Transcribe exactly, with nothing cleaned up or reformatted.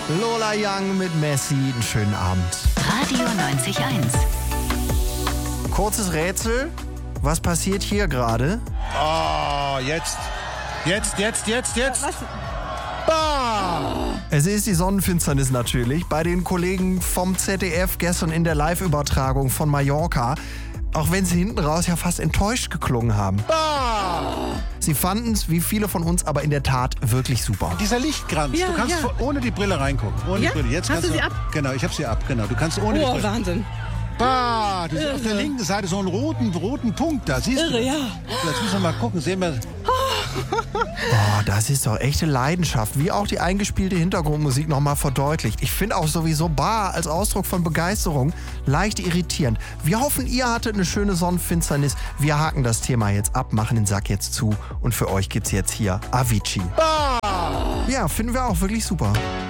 Lola Young mit Messi. Einen schönen Abend. Radio neunzig Komma eins. Kurzes Rätsel. Was passiert hier gerade? Oh, jetzt. Jetzt, jetzt, jetzt, jetzt. Bah! Es ist die Sonnenfinsternis natürlich. Bei den Kollegen vom Z D F gestern in der Live-Übertragung von Mallorca. Auch wenn sie hinten raus ja fast enttäuscht geklungen haben. Bah! Sie fanden es, wie viele von uns, aber in der Tat wirklich super. Dieser Lichtkranz. Ja, du kannst ja. vor- ohne die Brille reingucken. Ohne Ja? die Brille. Jetzt Hast kannst du sie ab? Genau, ich habe sie ab. Genau. Du kannst ohne Oh, die Brille. Wahnsinn. Bah! Du siehst auf der Irre. linken Seite so einen roten, roten Punkt da. Siehst Irre, du? ja. So, jetzt müssen wir mal gucken. Sehen wir. Oh, das ist doch echte Leidenschaft, wie auch die eingespielte Hintergrundmusik nochmal verdeutlicht. Ich finde auch sowieso Bah als Ausdruck von Begeisterung leicht irritierend. Wir hoffen, ihr hattet eine schöne Sonnenfinsternis. Wir haken das Thema jetzt ab, machen den Sack jetzt zu und für euch gibt's jetzt hier Avicii. Bah! Ja, finden wir auch wirklich super.